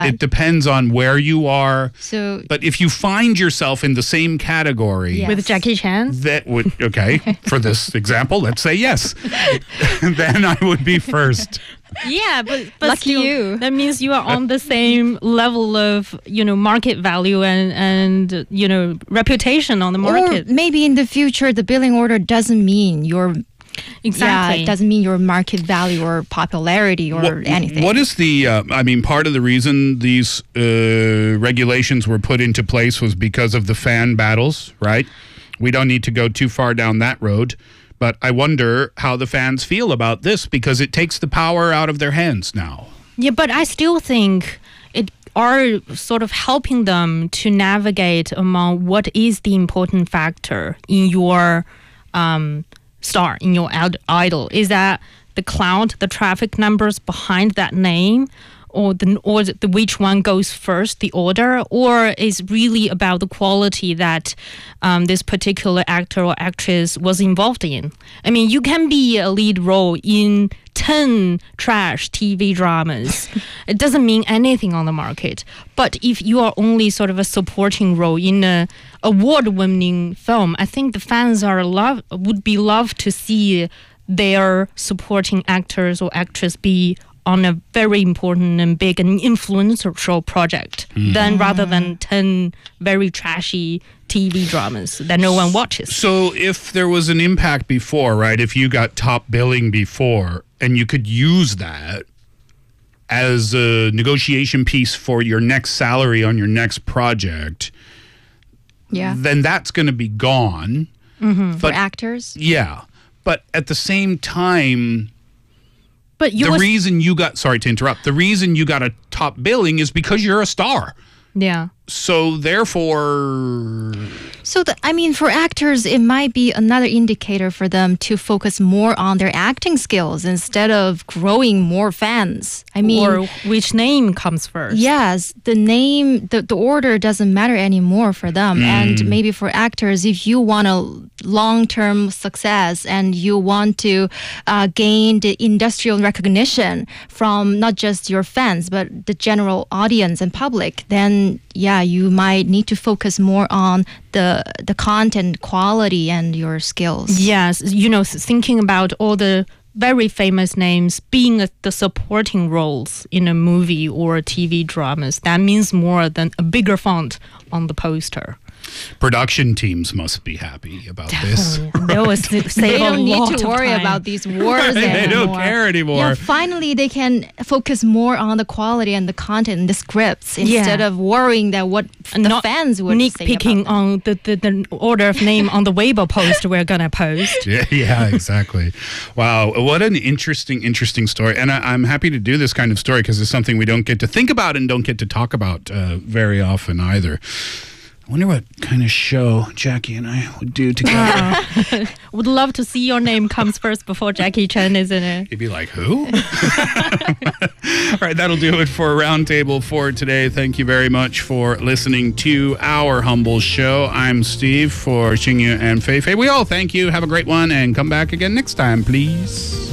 It depends on where you are. So, but if you find yourself in the same category, Yes. With Jackie Chan? that would, okay, for this example, let's say yes. Then I would be first. Yeah, but Lucky still, you. That means you are on the same level of, market value and reputation on the market. Or maybe in the future, the billing order doesn't mean your Exactly. Yeah, it doesn't mean your market value or popularity or anything. What is the, part of the reason these regulations were put into place was because of the fan battles, right? We don't need to go too far down that road. But I wonder how the fans feel about this because it takes the power out of their hands now. Yeah, but I still think it are sort of helping them to navigate among what is the important factor in your star, in your idol. Is that the cloud, the traffic numbers behind that name, or which one goes first, the order, or is really about the quality that this particular actor or actress was involved in? I mean, you can be a lead role in 10 trash TV dramas. It doesn't mean anything on the market. But if you are only sort of a supporting role in an award-winning film, I think the fans would be loved to see their supporting actors or actress be on a very important and big and influential project rather than 10 very trashy TV dramas that no one watches. So if there was an impact before, right, if you got top billing before and you could use that as a negotiation piece for your next salary on your next project, then that's going to be gone. For actors? Yeah. But at the same time, But the reason you got a top billing is because you're a star. Yeah. So therefore, So, for actors, it might be another indicator for them to focus more on their acting skills instead of growing more fans. Or which name comes first. Yes, the name, the order doesn't matter anymore for them. And maybe for actors, if you want a long-term success and you want to gain the industrial recognition from not just your fans, but the general audience and public, then you might need to focus more on the content quality and your skills. Yes, thinking about all the very famous names being the supporting roles in a movie or TV dramas, that means more than a bigger font on the poster. production teams must be happy about this. They always They don't need to worry about these wars anymore. They don't care anymore. Yeah, finally they can focus more on the quality and the content and the scripts instead of worrying that what the fans would say nitpicking about them. on the order of name on the Weibo post we're gonna post. Yeah, exactly. Wow, what an interesting story. And I'm happy to do this kind of story because it's something we don't get to think about and don't get to talk about very often either. I wonder what kind of show Jackie and I would do together. Would love to see your name comes first before Jackie Chan is in it. You'd be like, who? All right, that'll do it for Roundtable for today. Thank you very much for listening to our humble show. I'm Steve for Xingyu and Feifei. We all thank you. Have a great one and come back again next time, please.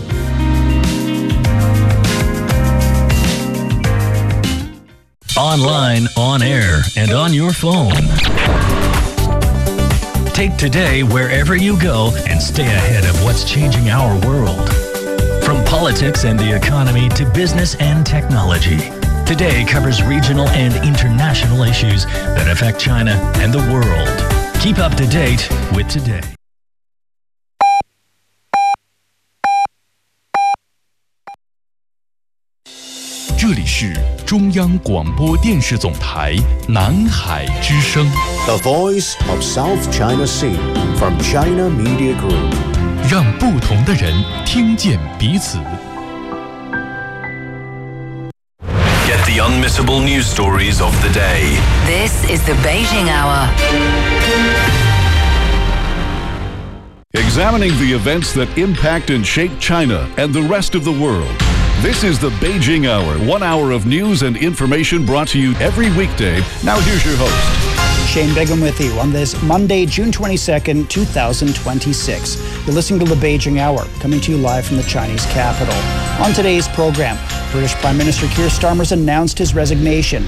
Online, on air, and on your phone. Take today wherever you go and stay ahead of what's changing our world. From politics and the economy to business and technology. Today covers regional and international issues that affect China and the world. Keep up to date with Today. 这里是中央广播电视总台南海之声。 The voice of South China Sea from China Media Group. 让不同的人听见彼此。 Get the unmissable news stories of the day. This is the Beijing Hour. Examining the events that impact and shape China and the rest of the world. This is the Beijing Hour, 1 hour of news and information brought to you every weekday. Now here's your host. Shane Begum with you on this Monday, June 22nd, 2026. You're listening to the Beijing Hour, coming to you live from the Chinese capital. On today's program, British Prime Minister Keir Starmer's announced his resignation.